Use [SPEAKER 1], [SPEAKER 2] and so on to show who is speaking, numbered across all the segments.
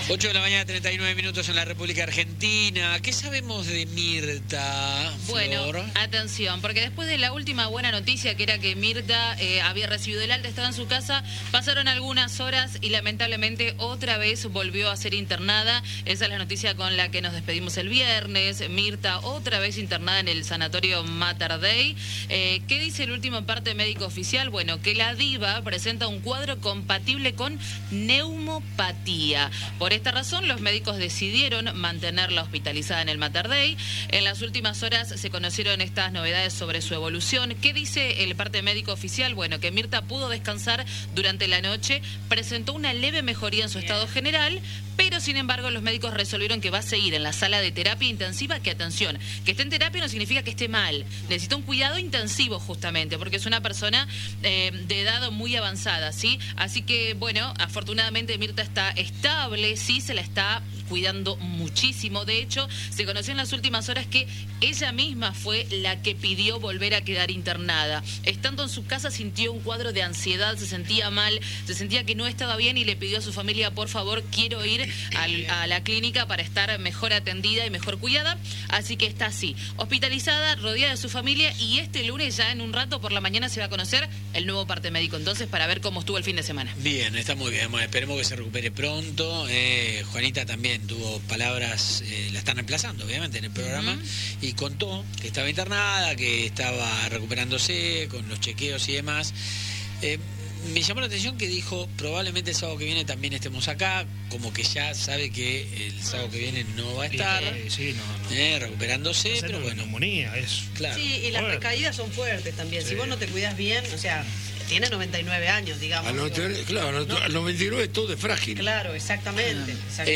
[SPEAKER 1] 8 de la mañana, 39 minutos en la República Argentina. ¿Qué sabemos de Mirta, Flor?
[SPEAKER 2] Bueno, atención, porque después de la última buena noticia, que era que Mirta había recibido el alta, estaba en su casa, pasaron algunas horas y lamentablemente otra vez volvió a ser internada. Esa es la noticia con la que nos despedimos el viernes. Mirta otra vez internada en el sanatorio Mater Dei. ¿Qué dice el último parte médico oficial? Bueno, que la diva presenta un cuadro compatible con neumopatía. Por esta razón, los médicos decidieron mantenerla hospitalizada en el Mater Dei. En las últimas horas se conocieron estas novedades sobre su evolución. ¿Qué dice el parte médico oficial? Bueno, que Mirta pudo descansar durante la noche, presentó una leve mejoría en su estado general, pero sin embargo los médicos resolvieron que va a seguir en la sala de terapia intensiva, que atención, que esté en terapia no significa que esté mal, necesita un cuidado intensivo justamente, porque es una persona de edad muy avanzada, ¿sí? Así que, bueno, afortunadamente Mirta está estable, sí, se la está cuidando muchísimo. De hecho, se conoció en las últimas horas que ella misma fue la que pidió volver a quedar internada. Estando en su casa sintió un cuadro de ansiedad, se sentía mal, se sentía que no estaba bien y le pidió a su familia, por favor, quiero ir a la clínica para estar mejor atendida y mejor cuidada. Así que está así, hospitalizada, rodeada de su familia, y este lunes ya en un rato por la mañana se va a conocer el nuevo parte médico, entonces, para ver cómo estuvo el fin de semana.
[SPEAKER 1] Bien, está muy bien. Bueno, esperemos que se recupere pronto. Juanita también tuvo palabras, la están reemplazando obviamente en el programa, y contó que estaba internada, que estaba recuperándose con los chequeos y demás. Me llamó la atención que dijo, probablemente el sábado que viene también estemos acá, como que ya sabe que el sábado que viene no va a estar recuperándose, pero bueno.
[SPEAKER 3] Neumonía,
[SPEAKER 1] claro.
[SPEAKER 4] Sí, y las recaídas son fuertes también. Sí. Si vos no te cuidás bien, o sea, tiene 99 años, digamos.
[SPEAKER 5] Claro, al 99 todo es frágil.
[SPEAKER 4] Claro, exactamente.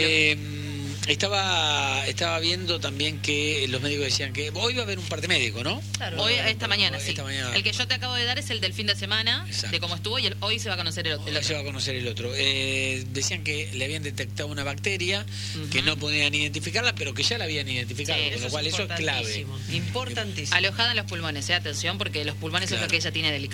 [SPEAKER 1] Estaba viendo también que los médicos decían que hoy va a haber un parte médico, ¿no?
[SPEAKER 2] Claro, hoy, esta mañana, sí. El que yo te acabo de dar es el del fin de semana, de cómo estuvo, y hoy se va a conocer el otro.
[SPEAKER 1] Hoy se va a conocer el otro. Decían que le habían detectado una bacteria, que no podían identificarla, pero que ya la habían identificado, con lo cual eso es clave.
[SPEAKER 4] Importantísimo.
[SPEAKER 2] Alojada en los pulmones, atención, porque los pulmones es lo que ella tiene delicado.